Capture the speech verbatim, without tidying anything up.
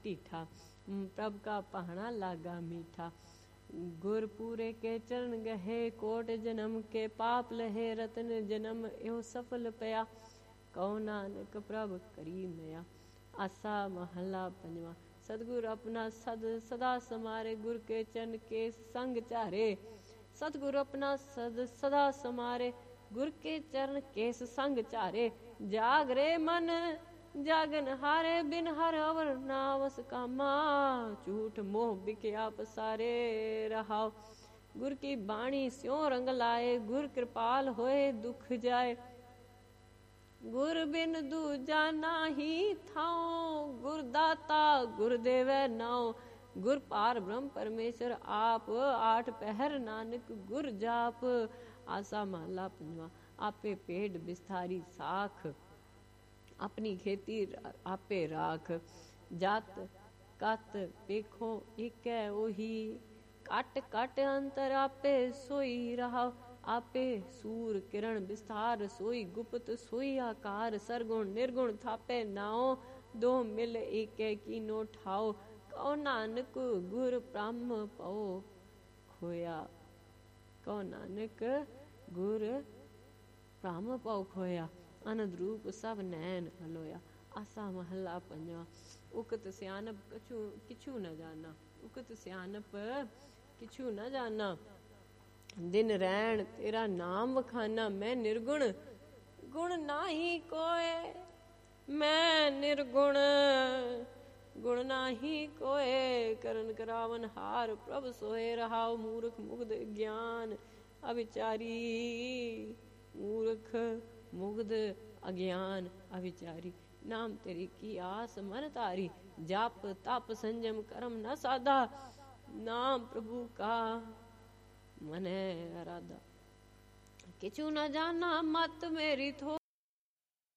टीठा, प्रभ का पहाना लागा मीठा। गुर पूरे के चरण गहे, कोट जन्म के पाप लहे, रतन जन्म एहो सफल पया, कहो नानक प्रभ करी मया। आसा महला पंजवा। सतगुर अपना सद सदा समारे, गुर के चरण के संग चारे। सतगुर अपना सद सदा समारे, गुर के चरण केस संग चारे। जाग रे मन जागन हारे, बिन हर अवर नावस कामा, झूठ मोह बिख्या पसारे रहाओ। गुर की बाणी स्यों रंग लाए, गुर कृपाल होए दुख जाए। गुर बिन दूजा नाही थाओ, गुर दाता गुर देवै नाओ। गुर पार ब्रह्म परमेश्वर आप, आठ पहर नानक गुर जाप। आसा महला पंजवा। आपे पेड़ बिस्तारी साख, अपनी खेती आपे राख। जात कत पेखो एकै ओही, कट कट अंतर आपे सोई रहाओ। आपे सूर किरण विस्तार सोई, गुप्त सोई आकार। सरगुण निर्गुण थापे नाओ, दो मिल एकै कीनो ठाओ। कहो नानक गुर ब्रह्म पओ खोया, कहो नानक गुर ब्रह्म पओ खोया। आनंद रूप सब नैन हलोया। आसा महला पंजवा। उकत सियानप कछु किछु न जाना, उकत सियानप किछु न जाना। दिन रैन तेरा नाम वखाना, मैं निर्गुण गुण नाही कोय, मैं निर्गुण गुण नाही कोय। करन करावन हार प्रभ सोए रहाओ, मूर्ख मुग्ध ज्ञान अविचारी। मूर्ख मुग्ध अज्ञान अविचारी, नाम तेरी की आस मन तारी। जाप तप संयम कर्म न साधा, नाम प्रभु का मन आराधा। किछु न जाना मत मेरी थो